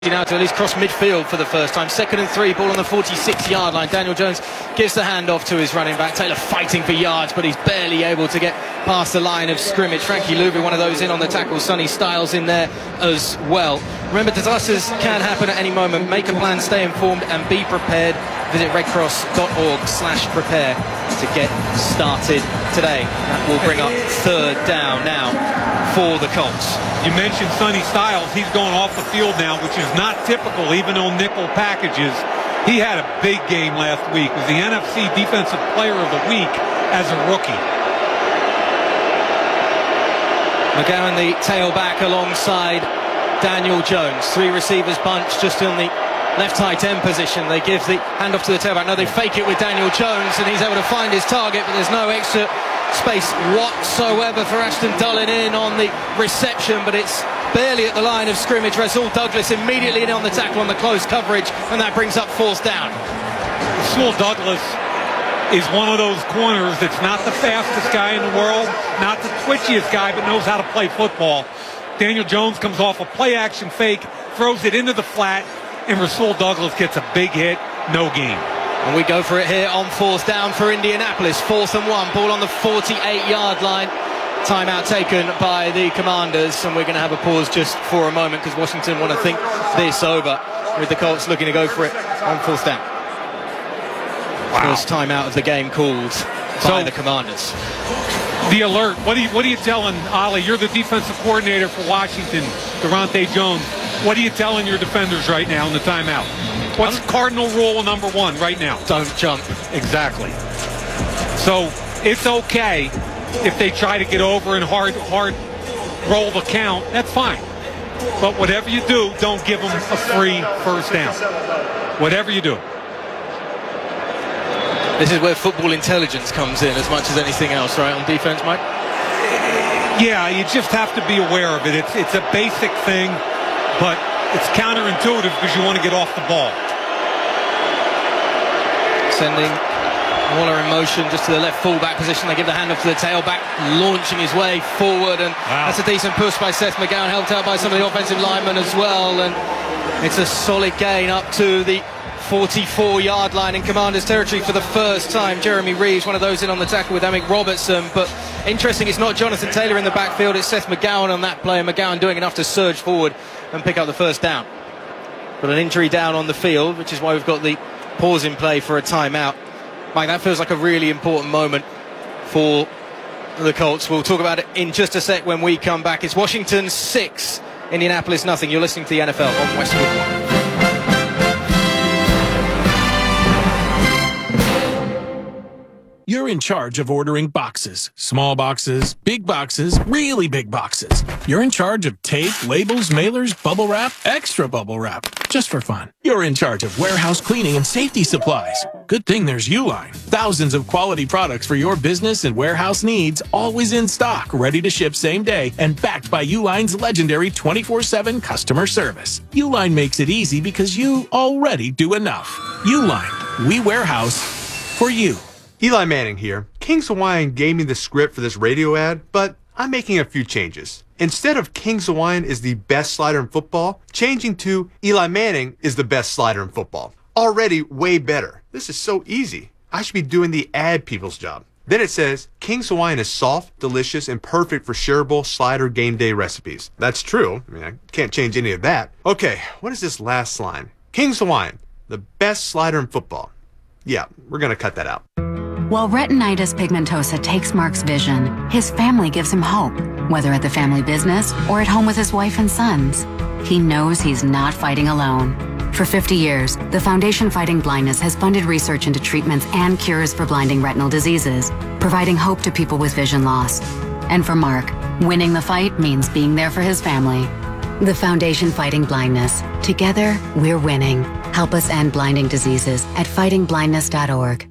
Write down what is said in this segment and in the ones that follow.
Now to at least cross midfield for the first time. 2nd and 3, ball on the 46-yard line. Daniel Jones gives the handoff to his running back. Taylor fighting for yards, but he's barely able to get past the line of scrimmage. Frankie Louvi, one of those in on the tackle. Sonny Styles in there as well. Remember, disasters can happen at any moment. Make a plan, stay informed, and be prepared. Visit redcross.org/prepare to get started today. That will bring up 3rd down now for the Colts. You mentioned Sonny Styles. He's going off the field now, which is not typical even on nickel packages. He had a big game last week. Was the NFC Defensive Player of the Week as a rookie. McGowan, the tailback, alongside Daniel Jones. 3 receivers bunch just on the left tight end position. They give the handoff to the tailback. No, they fake it with Daniel Jones, and he's able to find his target, but there's no extra space whatsoever for Ashton Dulin in on the reception, but it's barely at the line of scrimmage. Rasul Douglas immediately in on the tackle on the close coverage, and that brings up 4th down. Rasul Douglas is one of those corners that's not the fastest guy in the world, not the twitchiest guy, but knows how to play football. Daniel Jones comes off a play-action fake, throws it into the flat, and Rasul Douglas gets a big hit, no gain. And we go for it here on 4th down for Indianapolis. 4th and 1, ball on the 48-yard line. Timeout taken by the Commanders, and we're going to have a pause just for a moment because Washington want to think this over, with the Colts looking to go for it on 4th down. Wow. First timeout of the game called by the Commanders. The alert. What are you telling Ollie? You're the defensive coordinator for Washington, Durante Jones. What are you telling your defenders right now in the timeout? What's cardinal rule number 1 right now? Don't jump. Exactly. So it's okay if they try to get over and hard roll the count. That's fine. But whatever you do, don't give them a free first down. Whatever you do. This is where football intelligence comes in as much as anything else, right, on defense, Mike? Yeah, you just have to be aware of it. It's a basic thing, but it's counterintuitive because you want to get off the ball. Sending Waller in motion just to the left fullback position. They give the handoff to the tailback, launching his way forward, and that's a decent push by Seth McGowan, helped out by some of the offensive linemen as well, and it's a solid gain up to the 44-yard line in Commanders territory for the first time. Jeremy Reeves, one of those in on the tackle with Amick Robertson, but interesting, it's not Jonathan Taylor in the backfield, it's Seth McGowan on that play, and McGowan doing enough to surge forward and pick up the first down. But an injury down on the field, which is why we've got the pause in play for a timeout. Mike, that feels like a really important moment for the Colts. We'll talk about it in just a sec when we come back. It's Washington 6, Indianapolis nothing. You're listening to the NFL on Westwood One. You're in charge of ordering boxes. Small boxes, big boxes, really big boxes. You're in charge of tape, labels, mailers, bubble wrap, extra bubble wrap. Just for fun. You're in charge of warehouse cleaning and safety supplies. Good thing there's Uline. Thousands of quality products for your business and warehouse needs, always in stock, ready to ship same day, and backed by Uline's legendary 24/7 customer service. Uline makes it easy because you already do enough. Uline. We warehouse for you. Eli Manning here. Kings Hawaiian gave me the script for this radio ad, but I'm making a few changes. Instead of Kings Hawaiian is the best slider in football, changing to Eli Manning is the best slider in football. Already way better. This is so easy. I should be doing the ad people's job. Then it says, Kings Hawaiian is soft, delicious, and perfect for shareable slider game day recipes. That's true. I can't change any of that. Okay, what is this last line? Kings Hawaiian, the best slider in football. Yeah, we're going to cut that out. While retinitis pigmentosa takes Mark's vision, his family gives him hope, whether at the family business or at home with his wife and sons. He knows he's not fighting alone. For 50 years, the Foundation Fighting Blindness has funded research into treatments and cures for blinding retinal diseases, providing hope to people with vision loss. And for Mark, winning the fight means being there for his family. The Foundation Fighting Blindness. Together, we're winning. Help us end blinding diseases at fightingblindness.org.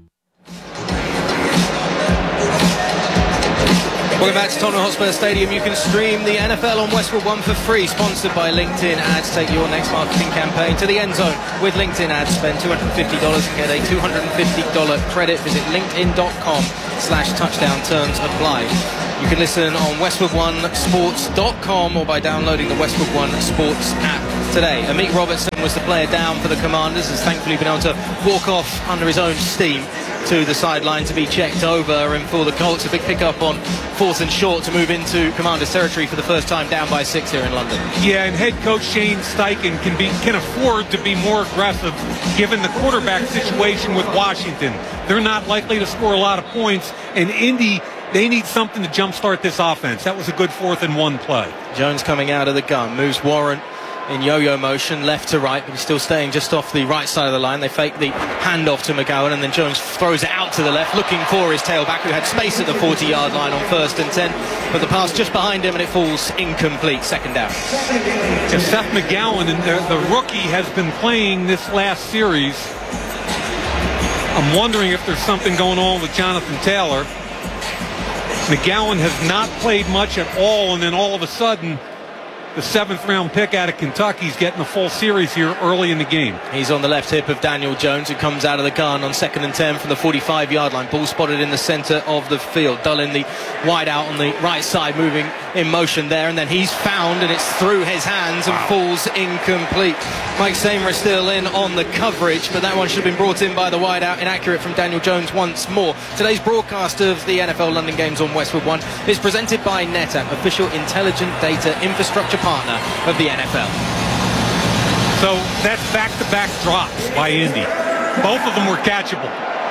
Welcome back to Tottenham Hotspur Stadium. You can stream the NFL on Westwood One for free, sponsored by LinkedIn Ads. Take your next marketing campaign to the end zone with LinkedIn Ads. Spend $250 and get a $250 credit. Visit linkedin.com/touchdown. Terms apply. You can listen on westwood1sports.com or by downloading the Westwood One Sports app today. Amik Robertson was the player down for the Commanders, has thankfully been able to walk off under his own steam to the sideline to be checked over, and for the Colts a big pickup on 4th and short to move into Commanders territory for the first time, down by 6 here in London. Yeah, and head coach Shane Steichen can afford to be more aggressive given the quarterback situation with Washington. They're not likely to score a lot of points, and Indy, they need something to jumpstart this offense. That was a good 4th and 1 play. Jones coming out of the gun, moves Warren in yo-yo motion, left to right, but he's still staying just off the right side of the line. They fake the handoff to McGowan, and then Jones throws it out to the left, looking for his tailback, who had space at the 40-yard line on 1st and 10, but the pass just behind him, and it falls incomplete. 2nd down. Yeah, Seth McGowan, and the rookie, has been playing this last series. I'm wondering if there's something going on with Jonathan Taylor. McGowan has not played much at all, and then all of a sudden, the 7th round pick out of Kentucky is getting a full series here early in the game. He's on the left hip of Daniel Jones, who comes out of the gun on 2nd and 10 from the 45-yard line. Ball spotted in the center of the field. Dullin, the wide out on the right side, moving in motion there, and then he's found, and it's through his hands and falls incomplete. Mike Samer still in on the coverage, but that one should have been brought in by the wide out. Inaccurate from Daniel Jones once more. Today's broadcast of the NFL London Games on Westwood One is presented by NetApp, official intelligent data infrastructure partner of the NFL. So that's back-to-back drops by Indy. Both of them were catchable.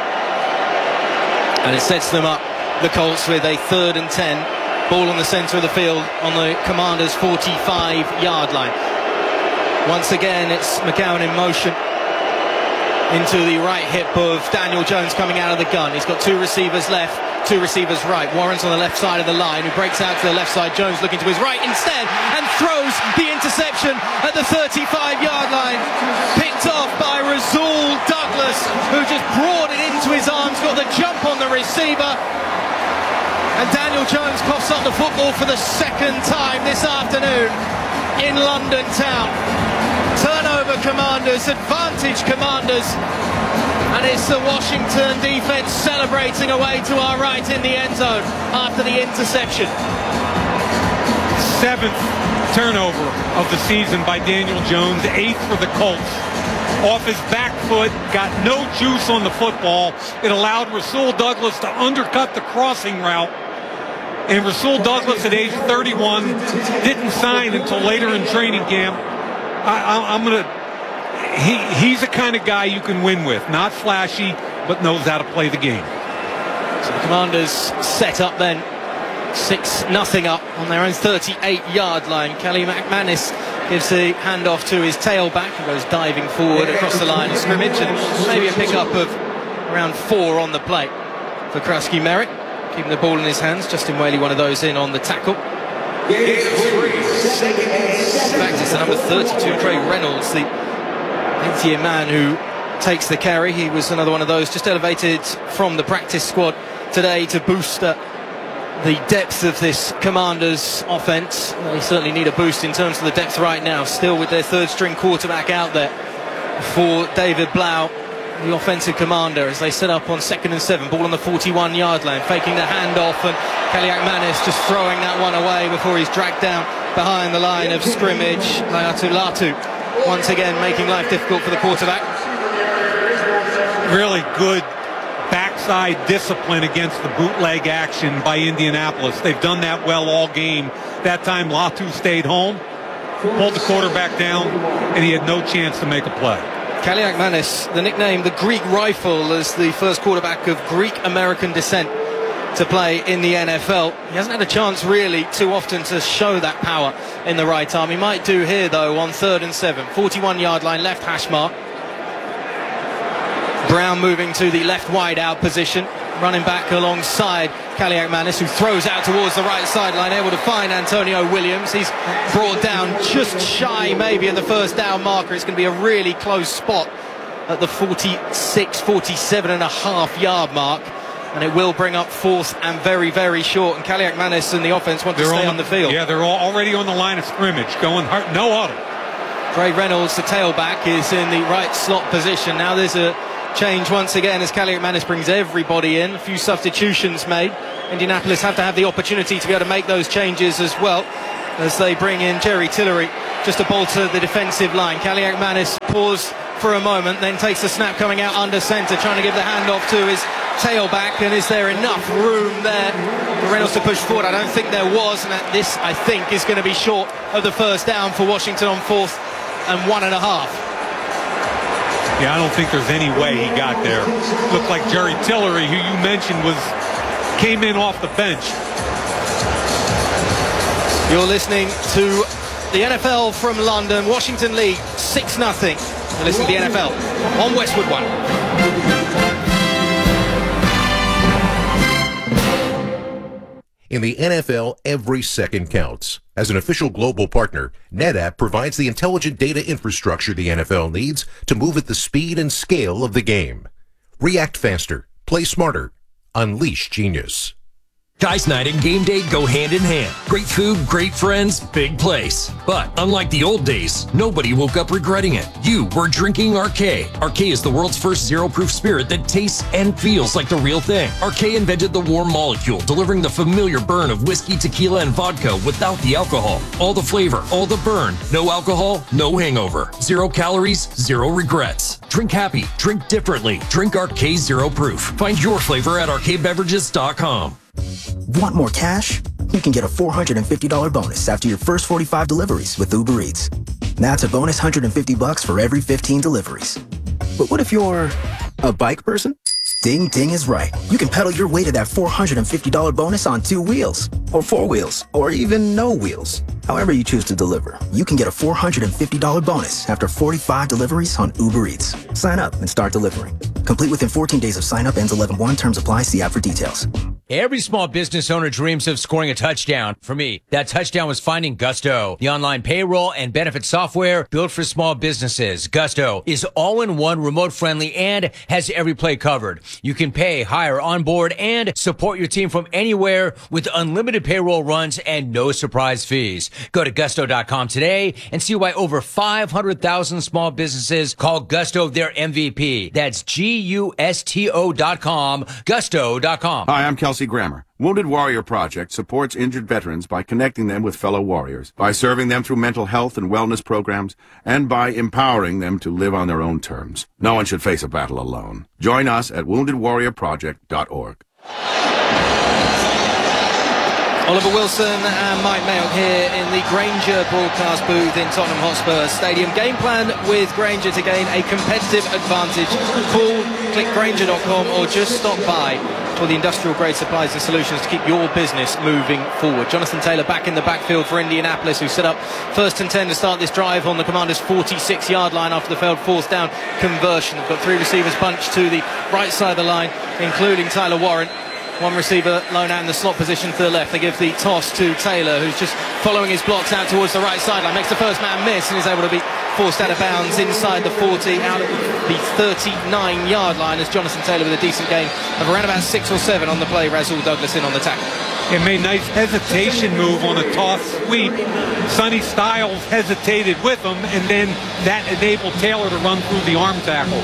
And it sets them up, the Colts, with a 3rd and 10. Ball on the center of the field on the Commanders' 45-yard line. Once again, it's McGowan in motion into the right hip of Daniel Jones coming out of the gun. He's got 2 receivers left, 2 receivers right. Warren's on the left side of the line, who breaks out to the left side. Jones looking to his right instead and throws the interception at the 35-yard line. Picked off by Rasul Douglas, who just brought it into his arms, got the jump on the receiver. And Daniel Jones coughs up the football for the 2nd time this afternoon in London town. Turnover Commanders, advantage Commanders, and it's the Washington defense celebrating away to our right in the end zone after the interception. 7th turnover of the season by Daniel Jones, 8th for the Colts. Off his back foot, got no juice on the football. It allowed Rasul Douglas to undercut the crossing route. And Rasul Douglas, at age 31, didn't sign until later in training camp. He's the kind of guy you can win with. Not flashy, but knows how to play the game. So the Commanders set up then, 6-0 up on their own 38-yard line. Kelly McManus gives the handoff to his tailback, who goes diving forward across the line of scrimmage, and maybe a pickup of around 4 on the play for Krusky Merritt. Keeping the ball in his hands. Justin Whaley, one of those in on the tackle. In fact, it's the number 32, Trey Reynolds, the 8th-year man who takes the carry. He was another one of those just elevated from the practice squad today to boost the depth of this Commanders offense. They certainly need a boost in terms of the depth right now, still with their 3rd-string quarterback out there for David Blau, the offensive commander, as they set up on 2nd and 7. Ball on the 41-yard line, faking the handoff, and Kelly McManus just throwing that one away before he's dragged down behind the line of scrimmage. Laiatu Latu once again making life difficult for the quarterback. Really good backside discipline against the bootleg action by Indianapolis. They've done that well all game. That time Latu stayed home, pulled the quarterback down, and he had no chance to make a play. Kelly McManus, the nickname the Greek Rifle, as the first quarterback of Greek-American descent to play in the NFL. He hasn't had a chance really too often to show that power in the right arm. He might do here though on 3rd and 7. 41-yard line, left hash mark. Brown moving to the left wide out position, running back alongside Kelly McManus, who throws out towards the right sideline, able to find Antonio Williams. He's brought down just shy maybe of the 1st down marker. It's going to be a really close spot at the 47.5-yard mark, and it will bring up 4th and very, very short. And Kelly McManus and the offense want to stay on the field. Yeah, they're already on the line of scrimmage, going hard, no huddle. Trey Reynolds, the tailback, is in the right slot position. Now there's a change once again as Kelly McManus brings everybody in. A few substitutions made. Indianapolis have to have the opportunity to be able to make those changes as well, as they bring in Jerry Tillery just to bolster the defensive line. Kaliakmanis paused for a moment, then takes the snap coming out under centre, trying to give the handoff to his tailback. And is there enough room there for Reynolds to push forward? I don't think there was, and this, I think, is going to be short of the first down for Washington on 4th and 1.5. Yeah, I don't think there's any way he got there. Looked like Jerry Tillery, who you mentioned came in off the bench. You're listening to the NFL from London. Washington lead 6-0. You're listening to the NFL on Westwood One. In the NFL, every second counts. As an official global partner, NetApp provides the intelligent data infrastructure the NFL needs to move at the speed and scale of the game. React faster, play smarter, unleash genius. Guys Night and game day go hand in hand. Great food, great friends, big place. But unlike the old days, nobody woke up regretting it. You were drinking Arquet. Arquet is the world's first zero-proof spirit that tastes and feels like the real thing. Arquet invented the warm molecule, delivering the familiar burn of whiskey, tequila, and vodka without the alcohol. All the flavor, all the burn. No alcohol, no hangover. 0 calories, 0 regrets. Drink happy, drink differently. Drink Arquet Zero Proof. Find your flavor at arquetbeverages.com. Want more cash? You can get a $450 bonus after your first 45 deliveries with Uber Eats. That's a bonus $150 for every 15 deliveries. But what if you're a bike person? Ding Ding is right. You can pedal your way to that $450 bonus on 2 wheels, or 4 wheels, or even no wheels. However you choose to deliver, you can get a $450 bonus after 45 deliveries on Uber Eats. Sign up and start delivering. Complete within 14 days of sign up. Ends 11/1. Terms apply. See app for details. Every small business owner dreams of scoring a touchdown. For me, that touchdown was finding Gusto, the online payroll and benefit software built for small businesses. Gusto is all-in-one, remote-friendly, and has every play covered. You can pay, hire, onboard, and support your team from anywhere with unlimited payroll runs and no surprise fees. Go to gusto.com today and see why over 500,000 small businesses call Gusto their MVP. That's GUSTO.com, gusto.com. Hi, I'm Kelsey Grammer. Wounded Warrior Project supports injured veterans by connecting them with fellow warriors, by serving them through mental health and wellness programs, and by empowering them to live on their own terms. No one should face a battle alone. Join us at woundedwarriorproject.org. Oliver Wilson and Mike Mayock here in the Grainger broadcast booth in Tottenham Hotspur Stadium. Game plan with Grainger to gain a competitive advantage. Call, click Grainger.com, or just stop by for the industrial grade supplies and solutions to keep your business moving forward. Jonathan Taylor back in the backfield for Indianapolis, who set up 1st and 10 to start this drive on the Commanders' 46-yard line after the failed 4th down conversion. They've got 3 receivers bunched to the right side of the line, including Tyler Warren. 1 receiver lone out in the slot position to the left. They give the toss to Taylor, who's just following his blocks out towards the right sideline. Makes the first man miss and is able to be forced out of bounds inside the 40, out at the 39-yard line, as Jonathan Taylor with a decent gain of around about 6 or 7 on the play. Rasul Douglas in on the tackle. It made a nice hesitation move on a toss sweep. Sonny Styles hesitated with him, and then that enabled Taylor to run through the arm tackle.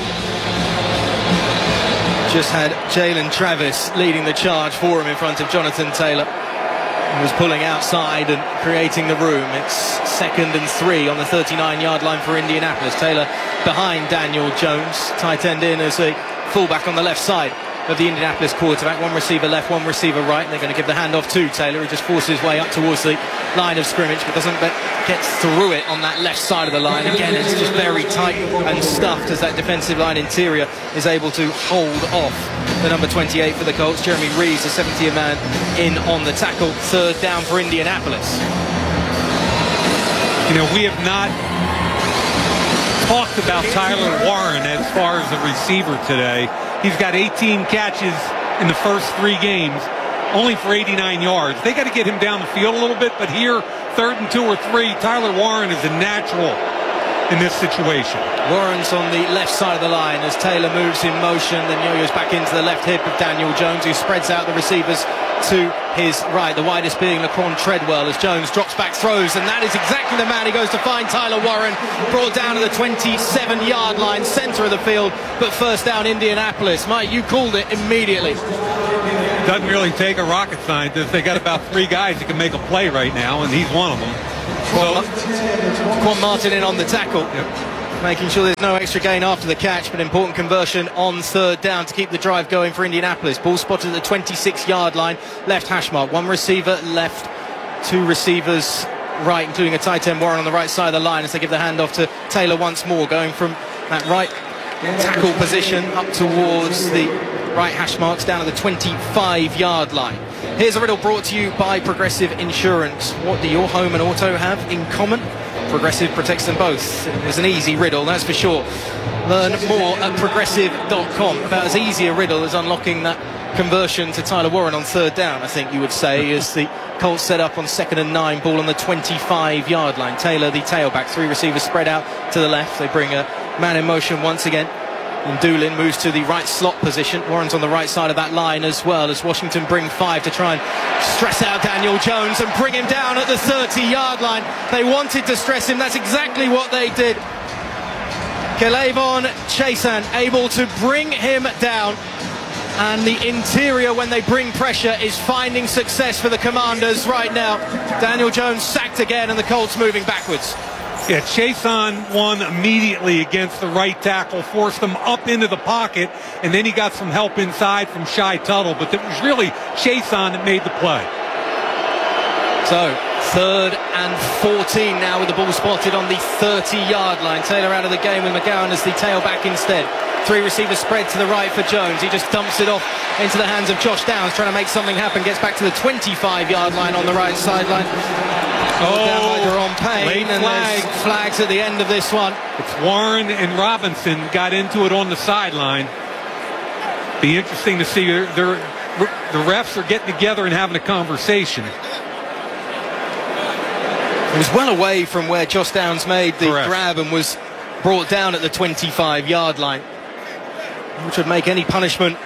Just had Jalen Travis leading the charge for him in front of Jonathan Taylor, who was pulling outside and creating the room. It's 2nd and 3 on the 39-yard line for Indianapolis. Taylor behind Daniel Jones, tight end in as a fullback on the left side of the Indianapolis quarterback. 1 receiver left, 1 receiver right. They're going to give the handoff to Taylor, who just forces his way up towards the line of scrimmage, but doesn't get through it on that left side of the line. Again, it's just very tight and stuffed as that defensive line interior is able to hold off the number 28 for the Colts. Jeremy Reeves, the 70th man, in on the tackle. 3rd down for Indianapolis. You know, we have not talked about Tyler Warren as far as a receiver today. He's got 18 catches in the first 3 games, only for 89 yards. They got to get him down the field a little bit, but here, 3rd and 2 or 3, Tyler Warren is a natural in this situation. Warren's on the left side of the line as Taylor moves in motion, then yo-yos back into the left hip of Daniel Jones, who spreads out the receivers to his right, the widest being Laquan Treadwell, as Jones drops back, throws, and that is exactly the man he goes to find. Tyler Warren brought down to the 27-yard line, center of the field, but 1st down Indianapolis. Mike, you called it immediately. Doesn't really take a rocket scientist. They got about 3 guys that can make a play right now, and he's one of them. Quan Martin in on the tackle. Yep. Making sure there's no extra gain after the catch, but important conversion on third down to keep the drive going for Indianapolis. Ball spotted at the 26-yard line. Left hash mark. 1 receiver left. 2 receivers right, including a tight end Warren on the right side of the line as they give the handoff to Taylor once more, going from that right tackle position up towards the right hash marks down at the 25-yard line. Here's a riddle brought to you by Progressive Insurance. What do your home and auto have in common? Progressive protects them both. It was an easy riddle, that's for sure. Learn more at progressive.com. About as easy a riddle as unlocking that conversion to Tyler Warren on third down, I think you would say, as the Colts set up on 2nd and 9, ball on the 25-yard line. Taylor, the tailback, 3 receivers spread out to the left. They bring a man in motion once again. And Doolin moves to the right slot position. Warren's on the right side of that line as well, as Washington bring 5 to try and stress out Daniel Jones and bring him down at the 30-yard line. They wanted to stress him. That's exactly what they did. K'Lavon Chaisson able to bring him down. And the interior, when they bring pressure, is finding success for the Commanders right now. Daniel Jones sacked again, and the Colts moving backwards. Yeah, Chaisson won immediately against the right tackle, forced him up into the pocket, and then he got some help inside from Shy Tuttle, but it was really Chaisson that made the play. So, 3rd and 14 now with the ball spotted on the 30-yard line. Taylor out of the game with McGowan as the tailback instead. 3 receivers spread to the right for Jones. He just dumps it off into the hands of Josh Downs, trying to make something happen. Gets back to the 25-yard line on the right sideline. Down by Deron Payne, and there's flags at the end of this one. It's Warren and Robinson got into it on the sideline. Be interesting to see. The refs are getting together and having a conversation. It was well away from where Josh Downs made the grab and was brought down at the 25-yard line, which would make any punishment.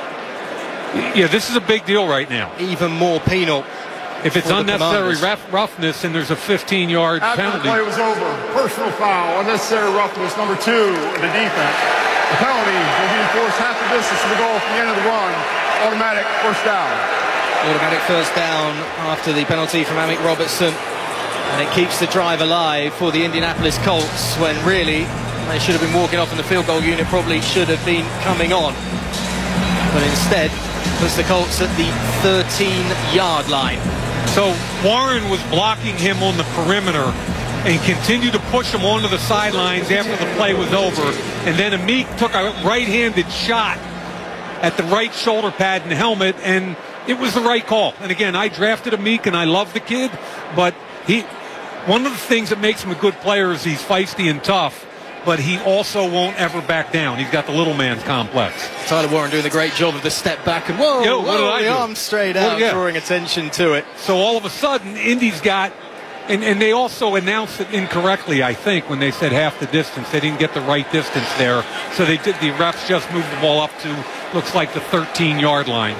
Yeah, this is a big deal right now. Even more penal. If it's unnecessary roughness and there's a 15-yard penalty. After the play was over, personal foul, unnecessary roughness, number 2, the defense. The penalty will be enforced half the distance to the goal from the end of the run. Automatic first down. Automatic first down after the penalty from Amick Robertson. And it keeps the drive alive for the Indianapolis Colts, when really they should have been walking off and the field goal unit probably should have been coming on. But instead, puts the Colts at the 13-yard line. So Warren was blocking him on the perimeter and continued to push him onto the sidelines after the play was over. And then Amick took a right-handed shot at the right shoulder pad and helmet, and it was the right call. And again, I drafted Amick and I love the kid, but one of the things that makes him a good player is he's feisty and tough, but he also won't ever back down. He's got the little man's complex. Tyler Warren doing the great job of the step back and what did I arm straight out, drawing attention to it. So all of a sudden, Indy's got, and they also announced it incorrectly, I think, when they said half the distance. They didn't get the right distance there. So the refs just moved the ball up to, looks like the 13-yard line.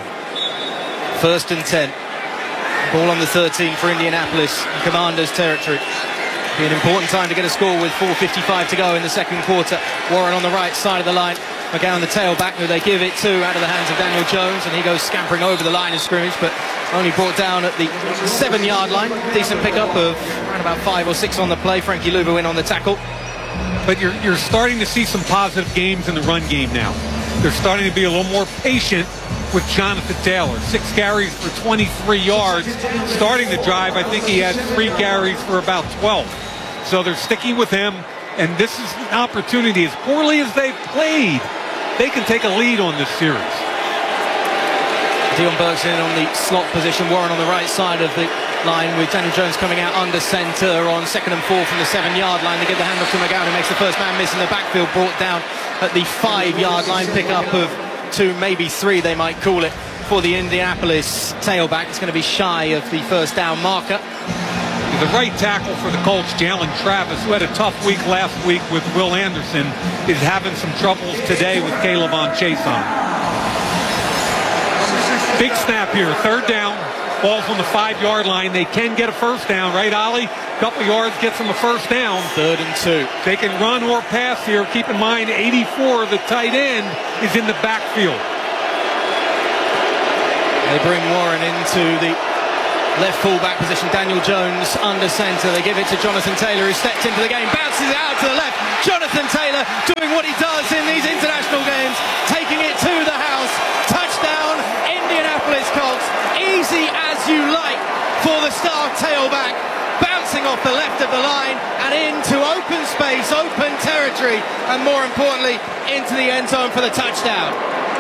1st and 10. Ball on the 13 for Indianapolis, Commanders territory. Be an important time to get a score with 4:55 to go in the second quarter. Warren on the right side of the line. McGowan, the tailback, who they give it to, out of the hands of Daniel Jones, and he goes scampering over the line of scrimmage, but only brought down at the 7-yard line. Decent pickup of around about 5 or 6 on the play. Frankie Louvu in on the tackle. But you're starting to see some positive games in the run game now. They're starting to be a little more patient with Jonathan Taylor. 6 carries for 23 yards. Starting the drive, I think he had 3 carries for about 12. So they're sticking with him, and this is an opportunity. As poorly as they've played, they can take a lead on this series. Dion Burks in on the slot position. Warren on the right side of the line with Daniel Jones coming out under center on 2nd and 4 from the 7-yard line. They give the handoff to McGowan, who makes the first man miss in the backfield, brought down at the 5-yard line. Pickup of 2, maybe 3 they might call it, for the Indianapolis tailback. It's going to be shy of the first down marker. The right tackle for the Colts, Jalen Travis, who had a tough week last week with Will Anderson, is having some troubles today with K'Lavon Chaisson. Big snap here, 3rd down. Ball's on the 5-yard line. They can get a first down, right, Ollie? Couple yards gets them a first down. 3rd and 2. They can run or pass here. Keep in mind, 84, the tight end, is in the backfield. They bring Warren into the left full-back position. Daniel Jones under centre. They give it to Jonathan Taylor, who steps into the game, bounces it out to the left. Jonathan Taylor doing what he does in these international games, taking it to the house. Touchdown, Indianapolis Colts. Easy as you like for the star tailback. Bouncing off the left of the line and into open space, open territory, and more importantly, into the end zone for the touchdown.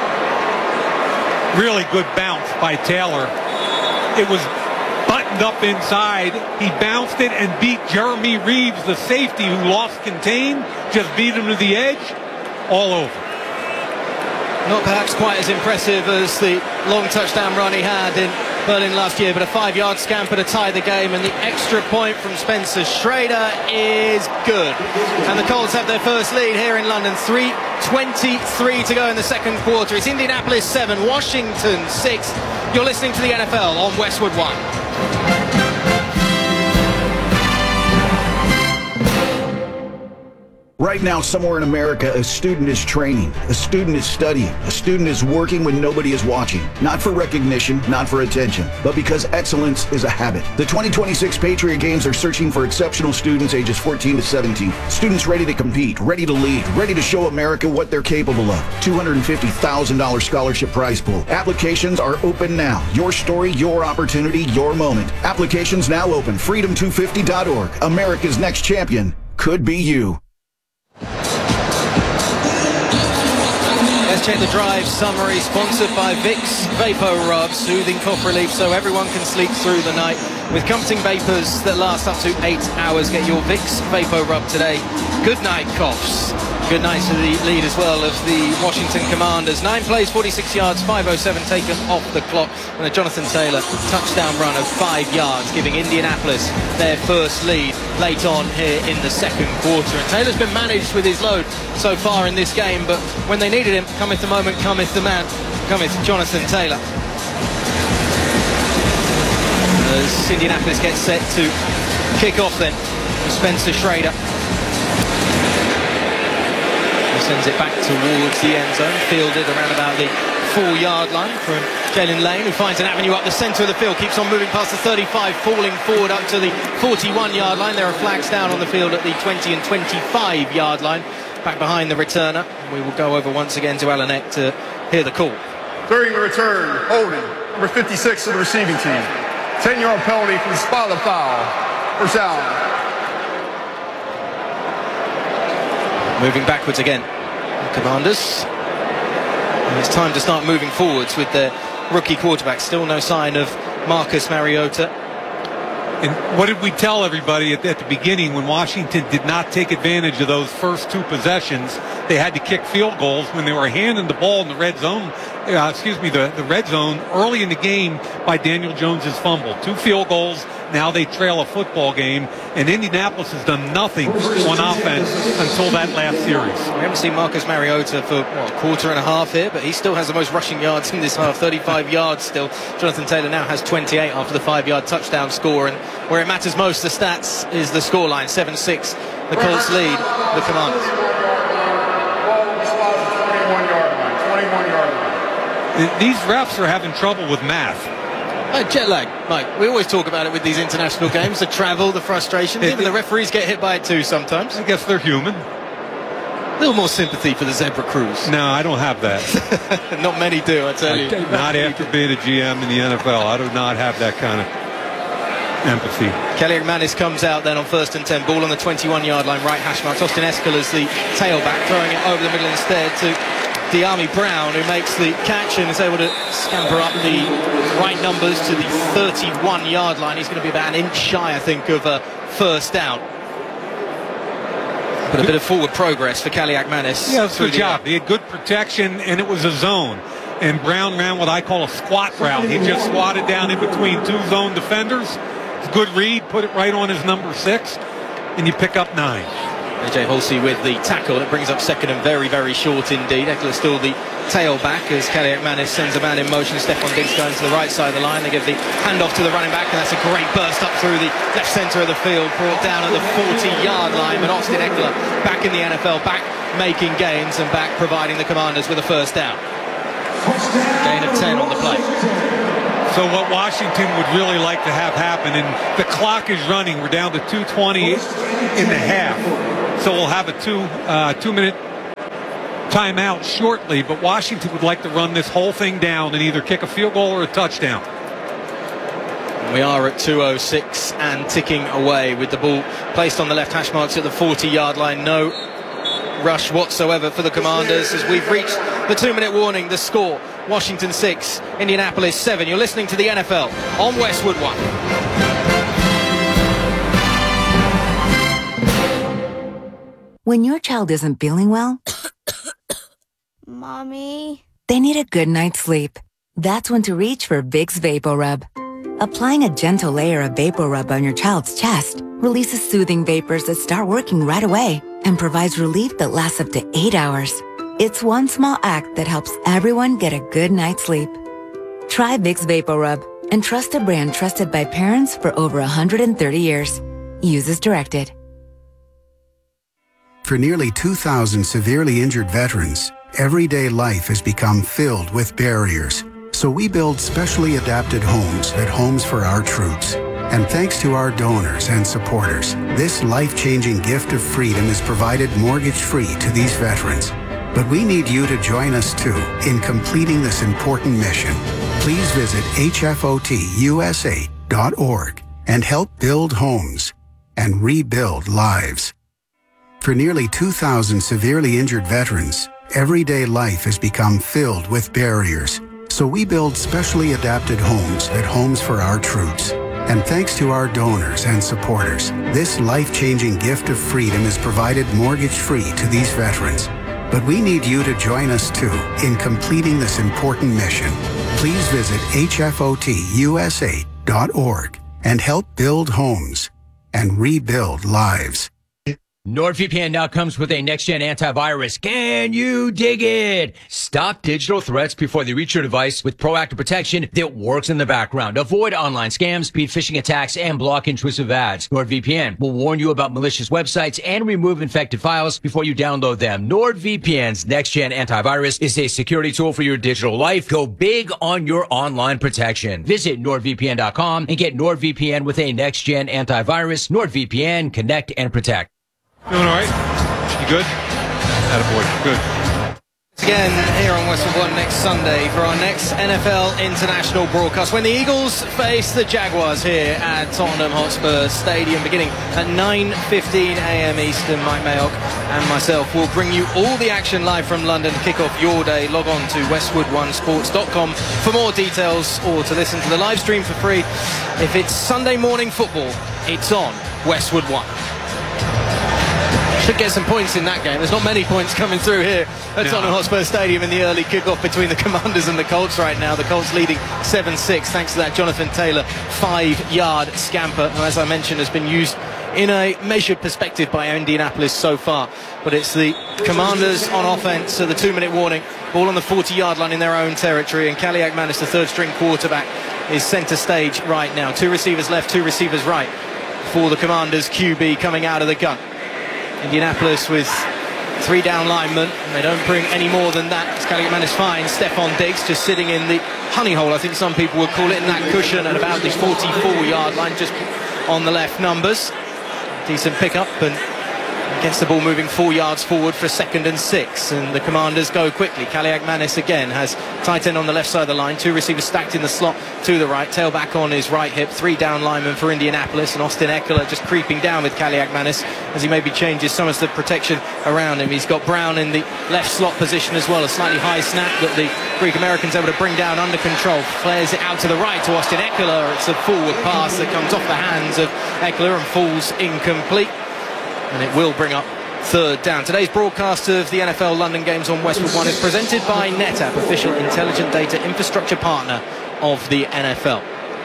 Really good bounce by Taylor. It was buttoned up inside. He bounced it and beat Jeremy Reeves, the safety who lost contain, just beat him to the edge, all over. Not perhaps quite as impressive as the long touchdown run he had in Berlin last year, but a 5-yard scamper to tie the game, and the extra point from Spencer Schrader is good. And the Colts have their first lead here in London. 3:23 to go in the second quarter. It's Indianapolis 7, Washington 6. You're listening to the NFL on Westwood One. Right now, somewhere in America, a student is training, a student is studying, a student is working when nobody is watching. Not for recognition, not for attention, but because excellence is a habit. The 2026 Patriot Games are searching for exceptional students ages 14 to 17. Students ready to compete, ready to lead, ready to show America what they're capable of. $250,000 scholarship prize pool. Applications are open now. Your story, your opportunity, your moment. Applications now open. Freedom250.org. America's next champion could be you. Let's check the drive summary, sponsored by Vicks Vapor Rub, soothing cough relief so everyone can sleep through the night. With comforting vapors that last up to 8 hours, get your Vicks Vapor Rub today. Good night, coughs. Good night to the lead as well of the Washington Commanders. 9 plays, 46 yards, 5:07 taken off the clock, and a Jonathan Taylor touchdown run of 5 yards, giving Indianapolis their first lead late on here in the second quarter. And Taylor's been managed with his load so far in this game, but when they needed him, cometh the moment, cometh the man, cometh Jonathan Taylor. As Indianapolis gets set to kick off then, Spencer Schrader. He sends it back towards the end zone, fielded around about the 4-yard line from Jalen Lane, who finds an avenue up the centre of the field, keeps on moving past the 35, falling forward up to the 41-yard line. There are flags down on the field at the 20 and 25-yard line, back behind the returner. We will go over once again to Alan Eck to hear the call. During the return, holding, number 56 of the receiving team. 10-yard penalty for the spot of the foul. First down. Moving backwards again, the Commanders. And it's time to start moving forwards with their rookie quarterback. Still no sign of Marcus Mariota. And what did we tell everybody at the beginning when Washington did not take advantage of those first 2 possessions? They had to kick field goals when they were handing the ball in the red zone. The red zone early in the game by Daniel Jones's fumble. 2 field goals. Now they trail a football game, and Indianapolis has done nothing on offense until that last series. We haven't seen Marcus Mariota for a quarter and a half here, but he still has the most rushing yards in this half, 35 yards still. Jonathan Taylor now has 28 after the 5-yard touchdown score, and where it matters most, the stats, is the scoreline. 7-6, the Colts lead the Commanders. 21-yard line. These refs are having trouble with math. Jet lag, Mike. We always talk about it with these international games, the travel, the frustration. Even the referees get hit by it too sometimes. I guess they're human. A little more sympathy for the Zebra Crews. No, I don't have that. Not many do, I tell you. Not after being a GM in the NFL. I do not have that kind of empathy. Kelly McManus comes out then on 1st and 10. Ball on the 21-yard line, right hash marks. Austin Ekeler, the tailback, throwing it over the middle instead to De'Ami Brown, who makes the catch and is able to scamper up the right numbers to the 31-yard line. He's going to be about an inch shy, I think, of a first down. But a bit of forward progress for Kelly McManus. Yeah, good job. He had good protection, and it was a zone. And Brown ran what I call a squat route. He just squatted down in between 2 zone defenders. It's a good read, put it right on his number 6, and you pick up 9. AJ Halsey with the tackle. It brings up second and very, very short indeed. Ekeler still the tailback as Kelly McManus sends a man in motion. Stephon Diggs going to the right side of the line. They give the handoff to the running back, and that's a great burst up through the left centre of the field, brought down at the 40-yard line. But Austin Ekeler back in the NFL, back making gains and back providing the Commanders with a first down. Gain of 10 on the play. So what Washington would really like to have happen, and the clock is running. We're down to 2:20 in the half. So we'll have a two-minute timeout shortly, but Washington would like to run this whole thing down and either kick a field goal or a touchdown. We are at 2:06 and ticking away with the ball placed on the left hash marks at the 40-yard line. No rush whatsoever for the Commanders as we've reached the 2-minute warning. The score, Washington 6, Indianapolis 7. You're listening to the NFL on Westwood One. When your child isn't feeling well, Mommy, they need a good night's sleep. That's when to reach for Vicks VapoRub. Applying a gentle layer of VapoRub on your child's chest releases soothing vapors that start working right away and provides relief that lasts up to 8 hours. It's one small act that helps everyone get a good night's sleep. Try Vicks VapoRub and trust a brand trusted by parents for over 130 years. Use as directed. For nearly 2,000 severely injured veterans, everyday life has become filled with barriers. So we build specially adapted homes at Homes for Our Troops. And thanks to our donors and supporters, this life-changing gift of freedom is provided mortgage-free to these veterans. But we need you to join us too in completing this important mission. Please visit hfotusa.org and help build homes and rebuild lives. For nearly 2,000 severely injured veterans, everyday life has become filled with barriers. So we build specially adapted homes at Homes for Our Troops. And thanks to our donors and supporters, this life-changing gift of freedom is provided mortgage-free to these veterans. But we need you to join us too in completing this important mission. Please visit hfotusa.org and help build homes and rebuild lives. NordVPN now comes with a next-gen antivirus. Can you dig it? Stop digital threats before they reach your device with proactive protection that works in the background. Avoid online scams, beat phishing attacks, and block intrusive ads. NordVPN will warn you about malicious websites and remove infected files before you download them. NordVPN's next-gen antivirus is a security tool for your digital life. Go big on your online protection. Visit NordVPN.com and get NordVPN with a next-gen antivirus. NordVPN, connect and protect. Doing all right? You good? Attaboy, good. Again, here on Westwood One next Sunday for our next NFL International broadcast when the Eagles face the Jaguars here at Tottenham Hotspur Stadium beginning at 9:15 a.m. Eastern. Mike Mayock and myself will bring you all the action live from London. Kick off your day. Log on to westwoodonesports.com for more details or to listen to the live stream for free. If it's Sunday morning football, it's on Westwood One. Should get some points in that game. There's not many points coming through here at Tottenham Hotspur Stadium in the early kickoff between the Commanders and the Colts right now. The Colts leading 7-6 thanks to that Jonathan Taylor 5-yard scamper, who, as I mentioned, has been used in a measured perspective by Indianapolis so far. But it's the Commanders on offense, so the 2-minute warning. Ball on the 40-yard line in their own territory, and Kaliak Manis, the third-string quarterback, is centre stage right now. 2 receivers left, 2 receivers right for the Commanders. QB coming out of the gun. Indianapolis with 3 down linemen, and they don't bring any more than that. Kaliak Manis finds Stephon Diggs just sitting in the honey hole, I think some people would call it, in that cushion at about the 44-yard line, just on the left numbers. Decent pickup, and gets the ball moving 4 yards forward for 2nd and 6, and the Commanders go quickly. Kaliak Manis again has tight end on the left side of the line, 2 receivers stacked in the slot to the right, tailback on his right hip, 3 down linemen for Indianapolis, and Austin Ekeler just creeping down with Kaliak Manis as he maybe changes some of the protection around him. He's got Brown in the left slot position as well, a slightly high snap that the Greek Americans able to bring down under control, flares it out to the right to Austin Ekeler. It's a forward pass that comes off the hands of Ekeler and falls incomplete, and it will bring up 3rd down. Today's broadcast of the NFL London games on Westwood One is presented by NetApp, official intelligent data infrastructure partner of the NFL.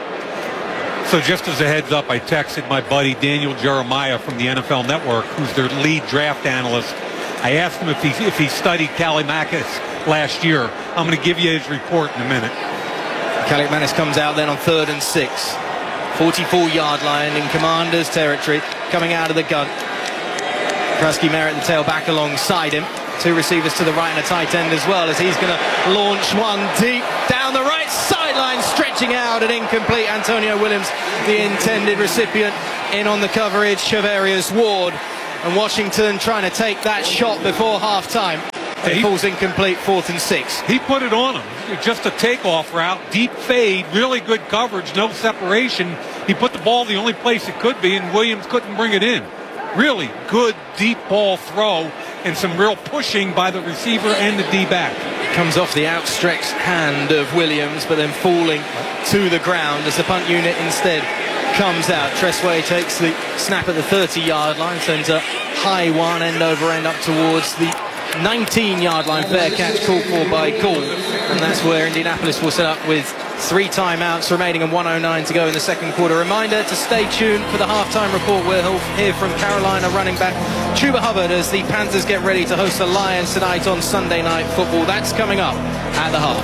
So just as a heads up, I texted my buddy Daniel Jeremiah from the NFL Network, who's their lead draft analyst. I asked him if he studied Kaliakmanis last year. I'm going to give you his report in a minute. Kaliak Manis comes out then on 3rd and 6. 44-yard line in Commanders territory, coming out of the gun. Krusky Merritt, the tailback alongside him. Two receivers to the right and a tight end as well, as he's going to launch one deep down the right sideline, stretching out and incomplete. Antonio Williams, the intended recipient, in on the coverage. Chavarius Ward, and Washington trying to take that shot before halftime. It falls incomplete, 4th and 6. He put it on him. Just a takeoff route, deep fade, really good coverage, no separation. He put the ball the only place it could be, and Williams couldn't bring it in. Really good deep ball throw, and some real pushing by the receiver and the D-back. Comes off the outstretched hand of Williams, but then falling to the ground as the punt unit instead comes out. Tressway takes the snap at the 30-yard line, sends a high one end over end up towards the 19-yard line. Fair catch called for by Gould, and that's where Indianapolis will set up with 3 timeouts remaining and 1:09 to go in the second quarter. Reminder to stay tuned for the halftime report. We'll hear from Carolina running back Chuba Hubbard as the Panthers get ready to host the Lions tonight on Sunday Night Football. That's coming up at the half.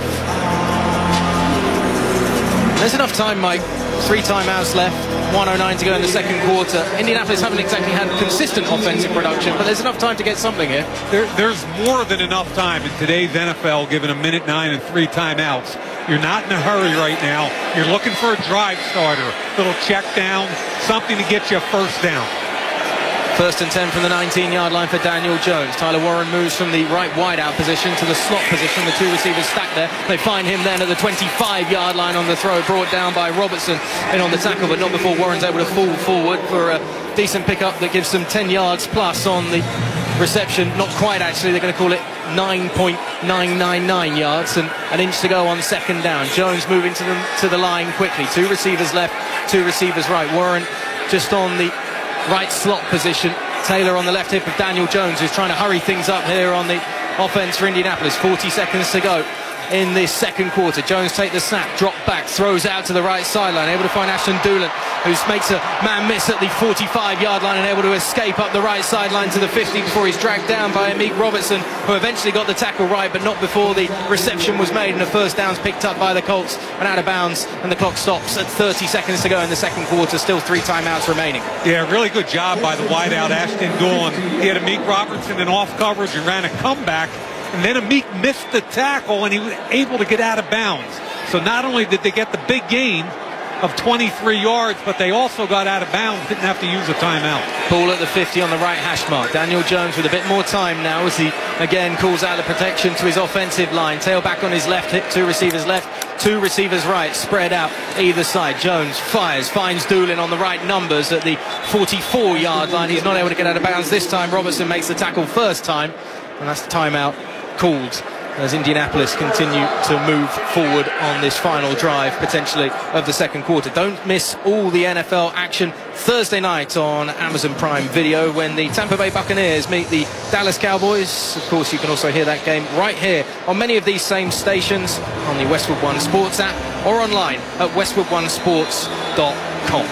There's enough time, Mike. 3 timeouts left, 1:09 to go in the second quarter. Indianapolis haven't exactly had consistent offensive production, but there's enough time to get something here. There's more than enough time in today's NFL, given 1:09 and 3 timeouts. You're not in a hurry right now. You're looking for a drive starter, little check down, something to get you a first down. 1st and 10 from the 19-yard line for Daniel Jones. Tyler Warren moves from the right wideout position to the slot position. The 2 receivers stacked there. They find him then at the 25-yard line on the throw, brought down by Robertson in on the tackle, but not before Warren's able to fall forward for a decent pickup that gives them 10 yards plus on the reception. Not quite, actually. They're going to call it 9.999 yards, and an inch to go on 2nd down. Jones moving to the line quickly. 2 receivers left, 2 receivers right. Warren just on the right slot position. Taylor on the left hip of Daniel Jones, who's trying to hurry things up here on the offense for Indianapolis. 40 seconds to go in this second quarter. Jones take the snap, drop back, throws out to the right sideline, able to find Ashton Dulin, who makes a man miss at the 45-yard line and able to escape up the right sideline to the 50 before he's dragged down by Amik Robertson, who eventually got the tackle right, but not before the reception was made and the first down's picked up by the Colts and out of bounds, and the clock stops at 30 seconds to go in the second quarter. Still 3 timeouts remaining. Yeah, really good job by the wideout Ashton Dulin. He had Amik Robertson in off coverage and ran a comeback. And then Amik missed the tackle, and he was able to get out of bounds. So not only did they get the big gain of 23 yards, but they also got out of bounds, didn't have to use a timeout. Ball at the 50 on the right hash mark. Daniel Jones with a bit more time now as he again calls out the protection to his offensive line. Tailback on his left hip, 2 receivers left, 2 receivers right, spread out either side. Jones fires, finds Dulin on the right numbers at the 44-yard line. He's not able to get out of bounds this time. Robertson makes the tackle first time, and that's the timeout called as Indianapolis continue to move forward on this final drive, potentially, of the second quarter. Don't miss all the NFL action Thursday night on Amazon Prime Video when the Tampa Bay Buccaneers meet the Dallas Cowboys. Of course, you can also hear that game right here on many of these same stations on the Westwood One Sports app or online at westwoodonesports.com.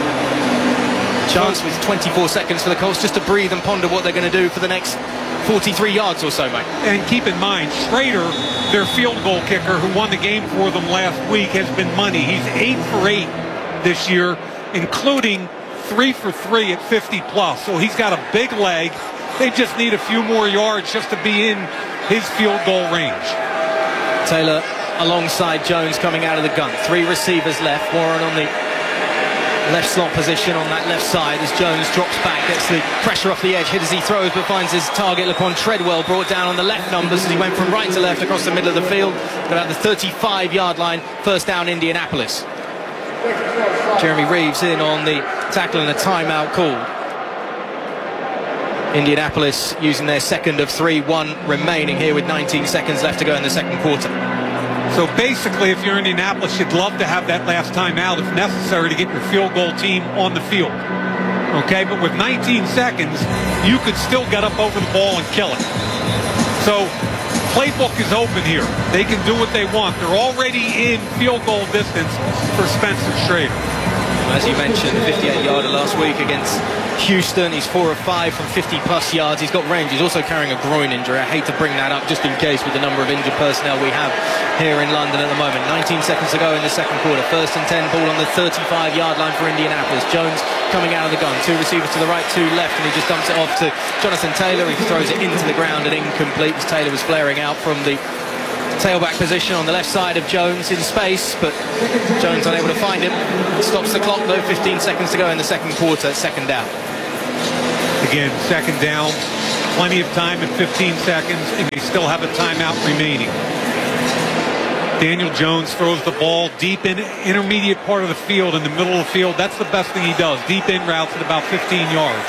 Chance with 24 seconds for the Colts just to breathe and ponder what they're going to do for the next 43 yards or so, mate. And keep in mind, Schrader, their field goal kicker who won the game for them last week, has been money. He's 8 for 8 this year, including 3 for 3 at 50 plus. So he's got a big leg. They just need a few more yards just to be in his field goal range. Taylor alongside Jones coming out of the gun. 3 receivers left. Warren on the left slot position on that left side as Jones drops back, gets the pressure off the edge, hit as he throws, but finds his target Laquan Treadwell brought down on the left numbers as he went from right to left across the middle of the field at about the 35-yard line. First down, Indianapolis. Jeremy Reeves in on the tackle and a timeout called. Indianapolis using their second of 3, 1 remaining here with 19 seconds left to go in the second quarter. So basically, if you're Indianapolis, you'd love to have that last timeout if necessary to get your field goal team on the field. Okay, but with 19 seconds, you could still get up over the ball and kill it. So playbook is open here. They can do what they want. They're already in field goal distance for Spencer Schrader. As you mentioned, the 58-yarder last week against Houston. He's 4 of 5 from 50-plus yards. He's got range. He's also carrying a groin injury. I hate to bring that up just in case with the number of injured personnel we have here in London at the moment. 19 seconds to go in the second quarter. 1st and 10, ball on the 35-yard line for Indianapolis. Jones coming out of the gun. 2 receivers to the right, 2 left, and he just dumps it off to Jonathan Taylor. He throws it into the ground and incomplete as Taylor was flaring out from the tailback position on the left side of Jones in space, but Jones unable to find him. Stops the clock though. 15 seconds to go in the second quarter. 2nd down. Again, 2nd down. Plenty of time in 15 seconds, and they still have a timeout remaining. Daniel Jones throws the ball deep in intermediate part of the field, in the middle of the field. That's the best thing he does. Deep in routes at about 15 yards.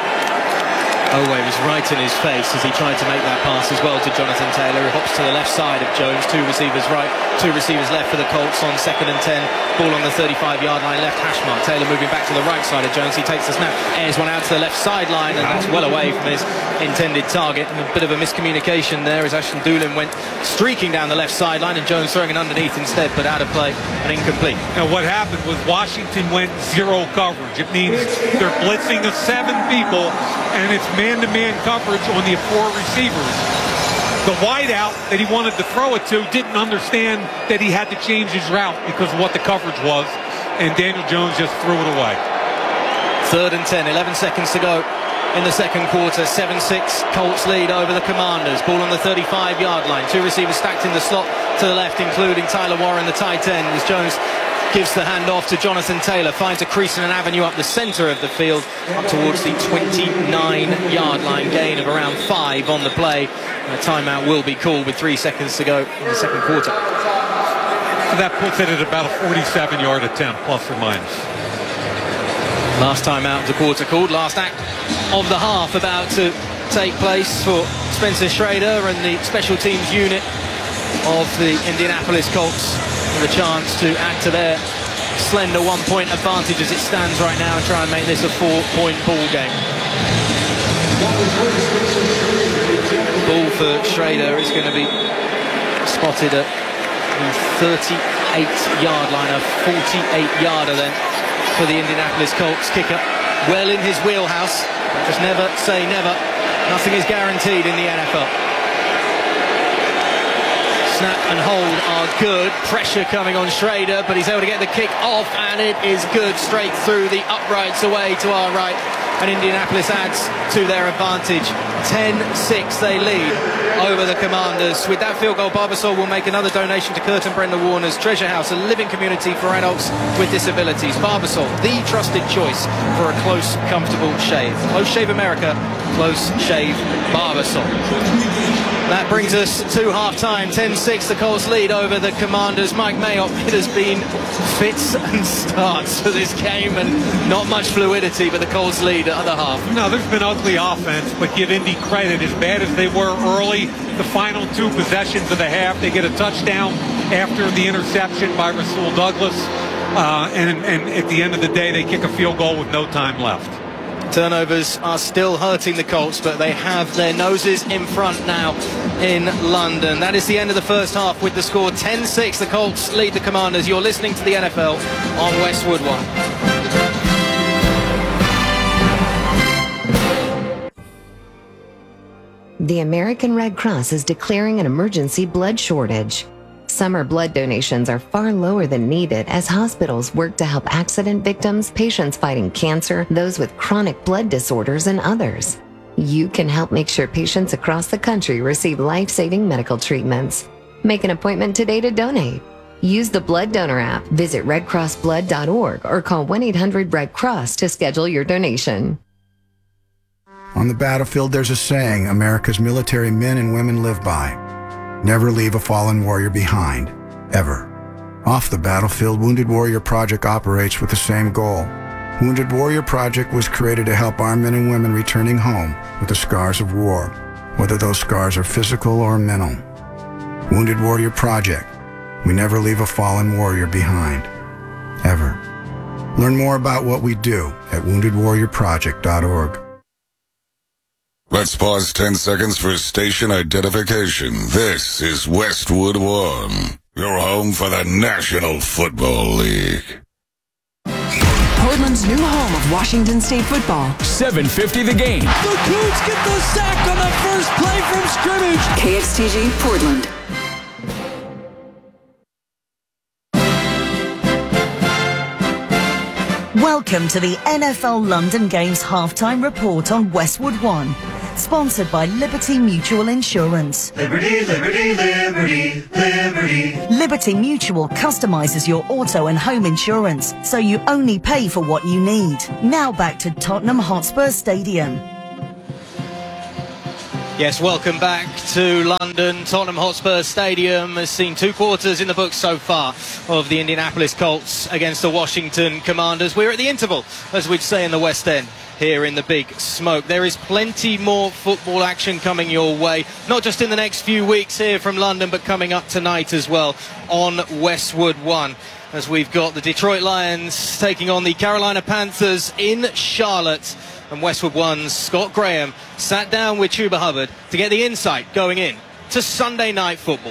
Oweh was right in his face as he tried to make that pass as well to Jonathan Taylor, who hops to the left side of Jones. 2 receivers right, 2 receivers left for the Colts on 2nd and 10. Ball on the 35-yard line, left hash mark. Taylor moving back to the right side of Jones. He takes the snap, airs one out to the left sideline, and that's well away from his intended target. And a bit of a miscommunication there as Ashton Doolin went streaking down the left sideline and Jones throwing it underneath instead, but out of play and incomplete. Now what happened was Washington went 0 coverage. It means they're blitzing 7 people, and it's man-to-man coverage on the 4 receivers. The wideout that he wanted to throw it to didn't understand that he had to change his route because of what the coverage was, and Daniel Jones just threw it away. 3rd and 10, 11 seconds to go in the second quarter. 7-6, Colts lead over the Commanders. Ball on the 35-yard line. 2 receivers stacked in the slot to the left, including Tyler Warren, the tight end, as Jones gives the handoff to Jonathan Taylor, finds a crease in an avenue up the center of the field, up towards the 29-yard line, gain of around 5 on the play. And a timeout will be called with 3 seconds to go in the second quarter. That puts it at about a 47-yard attempt, plus or minus. Last timeout of the quarter called. Last act of the half about to take place for Spencer Schrader and the special teams unit of the Indianapolis Colts. The chance to add to their slender 1-point advantage as it stands right now and try and make this a 4-point ball game. Ball for Schrader is going to be spotted at the 38-yard line, a 48-yarder then for the Indianapolis Colts kicker. Well in his wheelhouse, just never say never. Nothing is guaranteed in the NFL. Snap and hold are good. Pressure coming on Schrader, but he's able to get the kick off, and it is good straight through the uprights away to our right. And Indianapolis adds to their advantage. 10-6 they lead over the Commanders. With that field goal, Barbasol will make another donation to Kurt and Brenda Warner's Treasure House, a living community for adults with disabilities. Barbasol, the trusted choice for a close, comfortable shave. Close Shave America, Close Shave Barbasol. That brings us to half-time. 10-6, the Colts lead over the Commanders. Mike Mayock, it has been fits and starts for this game and not much fluidity, but the Colts lead at the half. No, there's been ugly offense, but give Indy credit. As bad as they were early, the final 2 possessions of the half, they get a touchdown after the interception by Rasul Douglas. And at the end of the day, they kick a field goal with no time left. Turnovers are still hurting the Colts, but they have their noses in front now in London. That is the end of the first half with the score 10-6. The Colts lead the Commanders. You're listening to the NFL on Westwood One. The American Red Cross is declaring an emergency blood shortage. Summer blood donations are far lower than needed as hospitals work to help accident victims, patients fighting cancer, those with chronic blood disorders, and others. You can help make sure patients across the country receive life-saving medical treatments. Make an appointment today to donate. Use the Blood Donor app, visit redcrossblood.org, or call 1-800-RED-CROSS to schedule your donation. On the battlefield, there's a saying America's military men and women live by. Never leave a fallen warrior behind, ever. Off the battlefield, Wounded Warrior Project operates with the same goal. Wounded Warrior Project was created to help our men and women returning home with the scars of war, whether those scars are physical or mental. Wounded Warrior Project. We never leave a fallen warrior behind, ever. Learn more about what we do at woundedwarriorproject.org. Let's pause 10 seconds for station identification. This is Westwood One, your home for the National Football League. Portland's new home of Washington State football. 7:50 the game. The Cougs get the sack on the first play from scrimmage. KXTG Portland. Welcome to the NFL London Games halftime report on Westwood One, sponsored by Liberty Mutual Insurance. Liberty, liberty, liberty, liberty. Liberty Mutual customizes your auto and home insurance, so you only pay for what you need. Now back to Tottenham Hotspur Stadium. Yes, welcome back to London. Tottenham Hotspur Stadium has seen 2 quarters in the books so far of the Indianapolis Colts against the Washington Commanders. We're at the interval, as we'd say in the West End, here in the Big Smoke. There is plenty more football action coming your way, not just in the next few weeks here from London, but coming up tonight as well on Westwood One, as we've got the Detroit Lions taking on the Carolina Panthers in Charlotte. And Westwood One's Scott Graham sat down with Chuba Hubbard to get the insight going in to Sunday Night Football.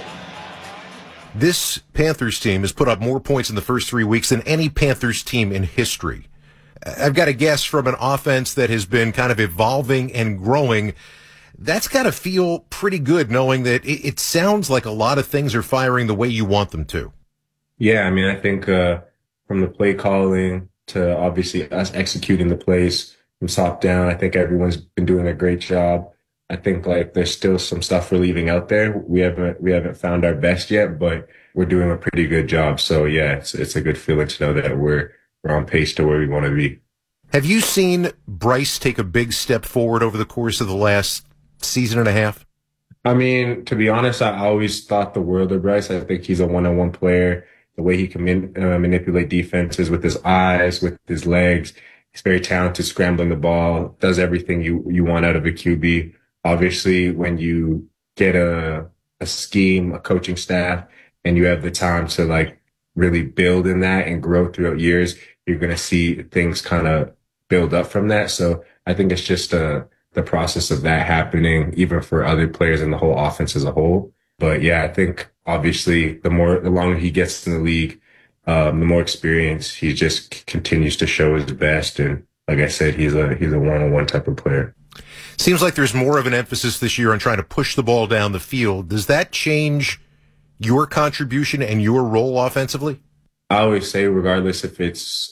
This Panthers team has put up more points in the first 3 weeks than any Panthers team in history. I've got a guess from an offense that has been kind of evolving and growing. That's got to feel pretty good knowing that it sounds like a lot of things are firing the way you want them to. Yeah, I mean, I think from the play calling to obviously us executing the plays from top down, I think everyone's been doing a great job. I think like there's still some stuff we're leaving out there. We haven't found our best yet, but we're doing a pretty good job. So yeah, it's a good feeling to know that we're on pace to where we want to be. Have you seen Bryce take a big step forward over the course of the last season and a half? I mean, to be honest, I always thought the world of Bryce. I think he's a one-on-one player. The way he can manipulate defenses with his eyes, with his legs. He's very talented scrambling the ball, does everything you want out of a QB. Obviously, when you get a scheme, a coaching staff, and you have the time to like really build in that and grow throughout years, you're going to see things kind of build up from that. So I think it's just the process of that happening, even for other players in the whole offense as a whole. But yeah, I think obviously the longer he gets in the league, the more experience, he just continues to show his best. And like I said, he's a one-on-one type of player. Seems like there's more of an emphasis this year on trying to push the ball down the field. Does that change your contribution and your role offensively? I always say, regardless if it's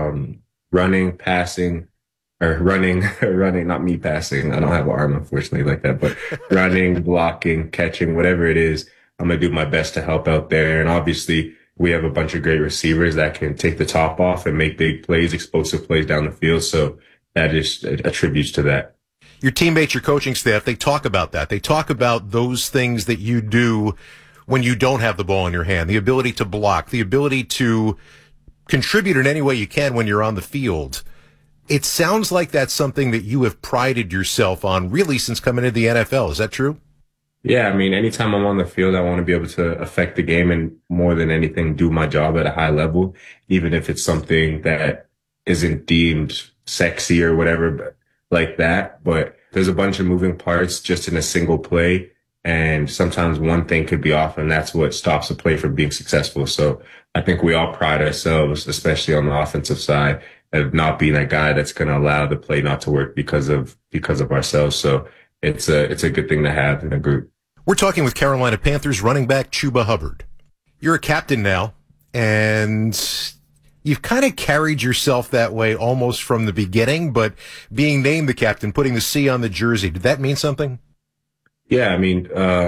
running, passing, or running, not me passing. I don't have an arm, unfortunately, like that, but running, blocking, catching, whatever it is, I'm going to do my best to help out there. And obviously, we have a bunch of great receivers that can take the top off and make big plays, explosive plays down the field. So that just attributes to that. Your teammates, your coaching staff, they talk about that. They talk about those things that you do when you don't have the ball in your hand, the ability to block, the ability to contribute in any way you can when you're on the field. It sounds like that's something that you have prided yourself on really since coming into the NFL. Is that true? Yeah, I mean, anytime I'm on the field, I want to be able to affect the game and more than anything, do my job at a high level, even if it's something that isn't deemed sexy or whatever like that. But there's a bunch of moving parts just in a single play. And sometimes one thing could be off, and that's what stops a play from being successful. So I think we all pride ourselves, especially on the offensive side, of not being that guy that's going to allow the play not to work because of ourselves. So it's a good thing to have in a group. We're talking with Carolina Panthers running back Chuba Hubbard. You're a captain now, and you've kind of carried yourself that way almost from the beginning, but being named the captain, putting the C on the jersey, did that mean something? Yeah, I mean,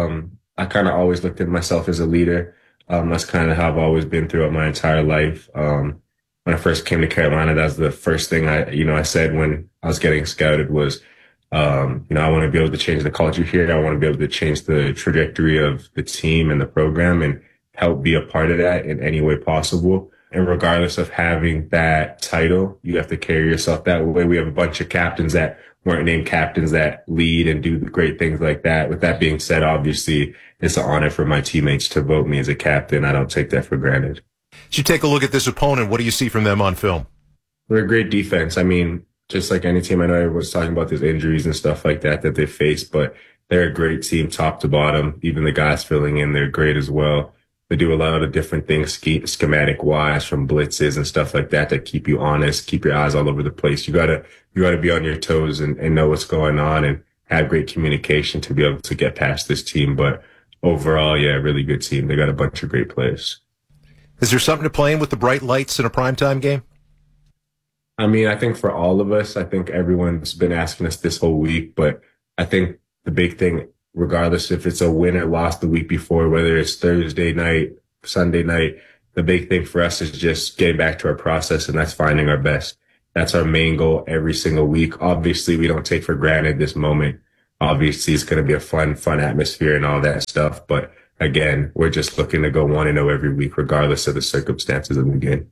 I kind of always looked at myself as a leader. That's kind of how I've always been throughout my entire life. When I first came to Carolina, that was the first thing I said when I was getting scouted was, I want to be able to change the culture here. I want to be able to change the trajectory of the team and the program and help be a part of that in any way possible. And regardless of having that title, you have to carry yourself that way. We have a bunch of captains that weren't named captains that lead and do great things like that. With that being said, obviously, it's an honor for my teammates to vote me as a captain. I don't take that for granted. As you take a look at this opponent, what do you see from them on film? They're a great defense. I mean, just like any team, I know everyone's talking about these injuries and stuff like that they face, but they're a great team top to bottom. Even the guys filling in, they're great as well. They do a lot of different things schematic wise, from blitzes and stuff like that keep you honest, keep your eyes all over the place. You gotta be on your toes and know what's going on and have great communication to be able to get past this team. But overall, yeah, really good team. They got a bunch of great players. Is there something to playing with the bright lights in a primetime game? I mean, I think for all of us, I think everyone's been asking us this whole week, but I think the big thing, regardless if it's a win or loss the week before, whether it's Thursday night, Sunday night, the big thing for us is just getting back to our process, and that's finding our best. That's our main goal every single week. Obviously, we don't take for granted this moment. Obviously, it's going to be a fun atmosphere and all that stuff. But again, we're just looking to go 1-0 every week, regardless of the circumstances of the game.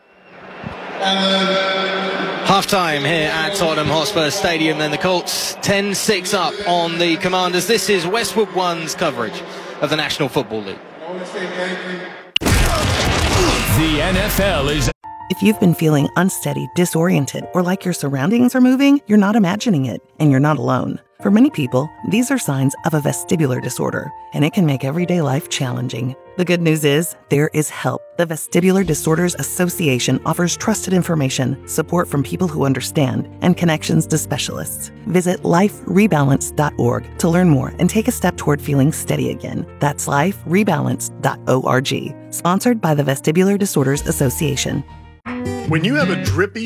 Half-time here at Tottenham Hotspur Stadium, then the Colts 10-6 up on the Commanders. This is Westwood One's coverage of the National Football League. The NFL is... If you've been feeling unsteady, disoriented, or like your surroundings are moving, you're not imagining it, and you're not alone. For many people, these are signs of a vestibular disorder, and it can make everyday life challenging. The good news is, there is help. The Vestibular Disorders Association offers trusted information, support from people who understand, and connections to specialists. Visit liferebalance.org to learn more and take a step toward feeling steady again. That's liferebalance.org. Sponsored by the Vestibular Disorders Association. When you have a drippy